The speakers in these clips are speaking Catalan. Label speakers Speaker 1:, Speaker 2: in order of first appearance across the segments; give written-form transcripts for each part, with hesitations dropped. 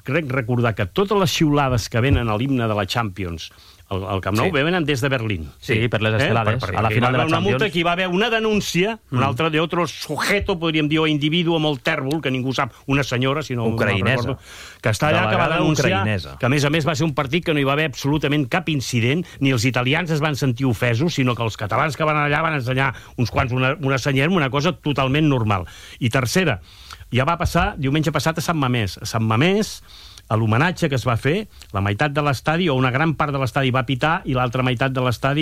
Speaker 1: crec recordar que totes les xiulades que venen a l'himne de la Champions al Camp Nou venen des de Berlín.
Speaker 2: Sí, per les estelades. A la final de la Champions.
Speaker 1: Una multa que hi va haver una denúncia, un altre d'altre sujeto, podríem dir, o individu molt tèrbol, que ningú sap, una senyora, si no
Speaker 2: ucraïnesa,
Speaker 1: que està allà, que va denunciar que, a més, va ser un partit que no hi va haver absolutament cap incident, ni els italians es van sentir ofesos, sinó que els catalans que van allà van ensenyar uns quants una senyera, una cosa totalment normal. I tercera, ja va passar diumenge passat a Sant Mamés. A Sant Mamés, a l'homenatge que es va fer, la meitat de l'estadi, o una gran part de l'estadi va pitar, i l'altra meitat de l'estadi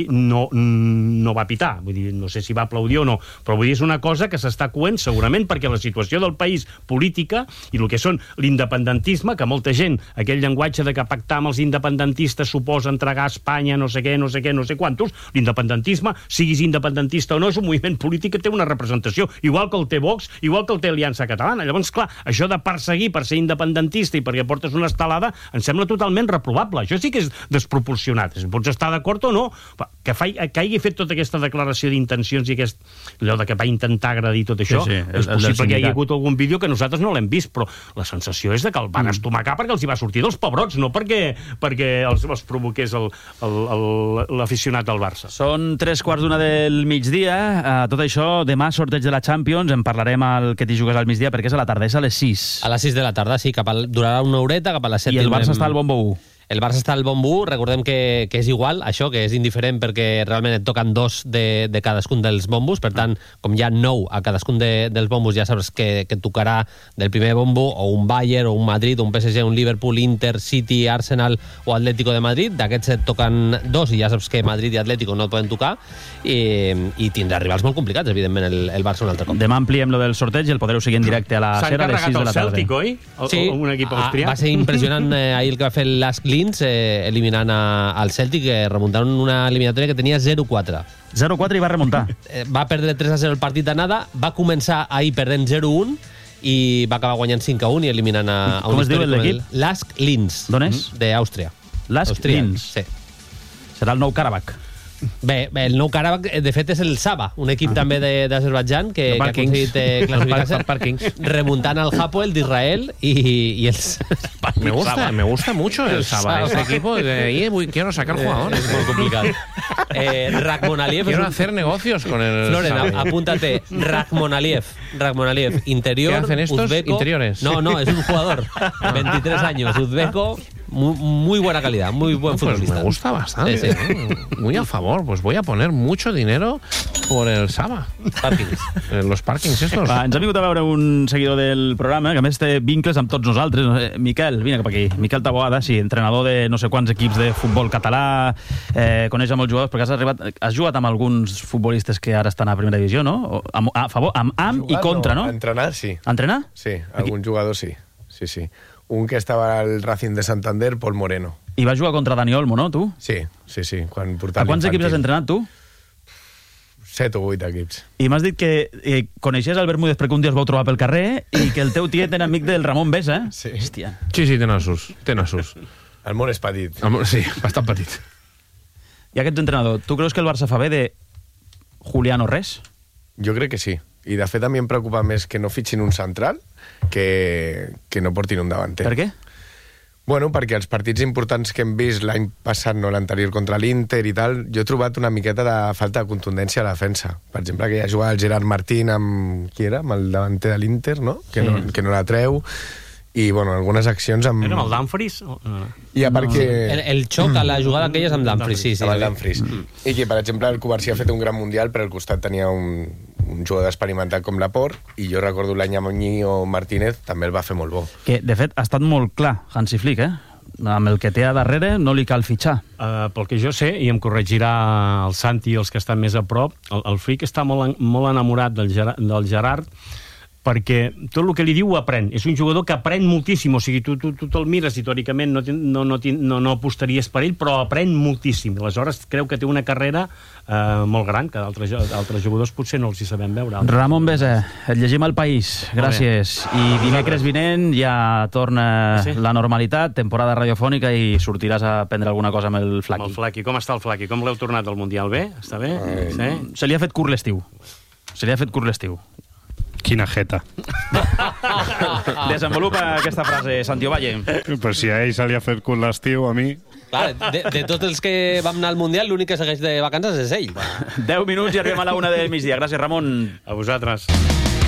Speaker 1: no va pitar. Vull dir, no sé si va aplaudir o no, però vull dir, és una cosa que s'està coent segurament perquè la situació del país política i el que són l'independentisme, que molta gent, aquell llenguatge de que pactar amb els independentistes suposa entregar a Espanya no sé què, no sé quantos, l'independentisme, siguis independentista o no, és un moviment polític que té una representació, igual que el té Vox, igual que el té Aliança Catalana. Llavors, clar, això de perseguir per ser independentista i perquè portes una estelada, em sembla totalment reprovable. Això sí que és desproporcionat. Pots estar d'acord o no, que hagi fet tota aquesta declaració d'intencions i allò de que va intentar agradir tot això, és possible que hi hagi hagut algun vídeo que nosaltres no l'hem vist, però la sensació és que el van estomacar perquè els hi va sortir dels pebrots, no perquè els provoqués l'aficionat del Barça.
Speaker 2: Són 3:15 del migdia. Tot això, demà sorteig de la Champions, en parlarem al que t'hi jugues al migdia, perquè és a la tarda, és a les 6.
Speaker 3: A les 6 de la tarda, sí, durarà una horeta, cap a les 7.
Speaker 2: I el Barça està al bombo 1.
Speaker 3: El Barça està al bombo 1, recordem que és igual, això, que és indiferent perquè realment et toquen 2 de cadascun dels bombos, per tant, com hi ha 9 a cadascun dels bombos, ja saps que et tocarà del primer bombo o un Bayern, o un Madrid, o un PSG, un Liverpool, Inter, City, Arsenal o Atlético de Madrid. D'aquests et toquen 2 i ja saps que Madrid i Atlético no et poden tocar, i tindrà rivals molt complicats, evidentment, el Barça un altre cop.
Speaker 2: Demà ampliem lo del sorteig i el podreu seguir en directe a la SER a les 6 de la tarda.
Speaker 1: S'ha encarregat el Celtic, oi?
Speaker 3: Sí,
Speaker 1: un equip austríac.
Speaker 3: Va ser impressionant ahir el que va fer l'Ask Linz, eliminant al Celtic, remuntant una eliminatòria que tenia 0-4.
Speaker 2: 0-4 i va remuntar.
Speaker 3: Va perdre 3-0 el partit d'anada, va començar ahir perdent 0-1 i va acabar guanyant 5-1 i eliminant a un
Speaker 2: històric com l'equip?
Speaker 3: l'Ask Linz.
Speaker 2: D'on és?
Speaker 3: D'Àustria.
Speaker 2: L'Ask Linz?
Speaker 3: Sí.
Speaker 2: Serà el nou Karabakh.
Speaker 3: Bé, el nou Karabakh, de fet, és el Saba, un equip també d'Azerbaidjan que ha aconseguit classificar-se remuntant al Hapoel d'Israel i els...
Speaker 4: Me gusta mucho el Saba, ese equipo. Quiero sacar jugadores.
Speaker 3: Es muy complicado. Rakhmonaliev.
Speaker 4: Quiero hacer negocios con el
Speaker 3: Floren,
Speaker 4: Saba.
Speaker 3: apúntate. Rakhmonaliev, interior.
Speaker 4: ¿Qué hacen estos?
Speaker 3: Uzbeko.
Speaker 4: Interiores.
Speaker 3: No, es un jugador. 23 años, uzbeko. Muy buena calidad, muy buen futbolista.
Speaker 4: Pues me gusta bastante.
Speaker 3: Sí.
Speaker 4: Muy a favor. Pues voy a poner mucho dinero por el Saba.
Speaker 3: Parkings.
Speaker 4: Los parkings estos.
Speaker 2: Va, ens ha vingut a veure un seguidor del programa que a més té vincles amb tots nosaltres. Miquel, vine cap aquí. Miquel Taboada, sí, entrenador de no sé quants equips de futbol català, coneix a molts jugadors, perquè has jugat amb alguns futbolistes que ara estan a primera divisió, no? A favor, amb i contra, no?
Speaker 5: A entrenar, sí.
Speaker 2: A entrenar?
Speaker 5: Sí, algun jugador sí. Sí. Un que estava al Racing de Santander, Pol Moreno.
Speaker 2: I vas jugar contra Dani Olmo, no, tu?
Speaker 5: Sí. Quan
Speaker 2: a quants equips has entrenat, tu?
Speaker 5: 7 o 8 equips.
Speaker 2: I m'has dit que coneixies el Bermúdez perquè un dia es vau trobar pel carrer i que el teu tiet era amic del Ramon Besa, eh?
Speaker 5: Sí.
Speaker 2: Hòstia.
Speaker 4: Sí, té nassos.
Speaker 5: El món és petit.
Speaker 4: Sí, bastant petit.
Speaker 2: I aquest entrenador, tu creus que el Barça fa bé de Juliano res?
Speaker 5: Jo crec que sí. I de fet a mi em preocupa més que no fitxin un central que no portin un davanter.
Speaker 2: Per què?
Speaker 5: Bueno, perquè els partits importants que hem vist l'any passat, no l'anterior, contra l'Inter i tal, jo he trobat una miqueta de falta de contundència a la defensa. Per exemple, que hi ha jugat el Gerard Martín amb... Qui era? Amb el davanter de l'Inter, no? Que no la treu. I, bueno, algunes accions amb...
Speaker 1: Era amb el Dumfries?
Speaker 5: I a part que...
Speaker 3: El xoc a la jugada aquella és amb Dumfries, sí.
Speaker 5: Amb el Dumfries. I que, per exemple, el Covarsí ha fet un gran mundial, però al costat tenia un jugador experimentat com Laporte, i jo recordo l'any amb Íñigo Martínez, també el va fer molt bo.
Speaker 2: Que, de fet, ha estat molt clar, Hansi Flick, eh? Amb el que té a darrere no li cal fitxar.
Speaker 1: Pel que jo sé, i em corregirà el Santi i els que estan més a prop, el Flick està molt enamorat del Gerard, perquè tot el que li diu ho aprèn. És un jugador que aprèn moltíssim, o sigui, tu te'l mires i teòricament no apostaries per ell, però aprèn moltíssim. Aleshores, creu que té una carrera molt gran, que d'altres jugadors potser no els hi sabem veure.
Speaker 2: Ramon Besa, et llegim al País. Gràcies. I dimecres vinent ja torna la normalitat, temporada radiofònica, i sortiràs a prendre alguna cosa amb el Flaqui.
Speaker 1: Amb el Flaqui. Com està el Flaqui? Com l'heu tornat al Mundial? Bé? Està bé?
Speaker 2: Se li ha fet curt l'estiu.
Speaker 6: Quina jeta.
Speaker 2: Desenvolupa aquesta frase, Santi Ovalle.
Speaker 6: Pues si a ell se li ha fet cul l'estiu, a mi...
Speaker 3: Clar, de tots els que vam anar al Mundial, l'únic que segueix de vacances és ell.
Speaker 2: 10 minuts i arribem a la 1 del migdia. Gràcies, Ramon.
Speaker 1: A vosaltres.